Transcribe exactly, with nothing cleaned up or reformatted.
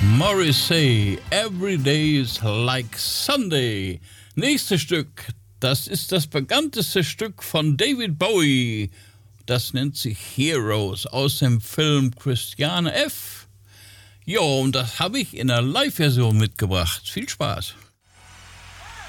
Morrissey, Every Day is Like Sunday. Nächstes Stück, das ist das bekannteste Stück von David Bowie. Das nennt sich Heroes aus dem Film Christiane F. Ja, und das habe ich in der Live-Version mitgebracht. Viel Spaß.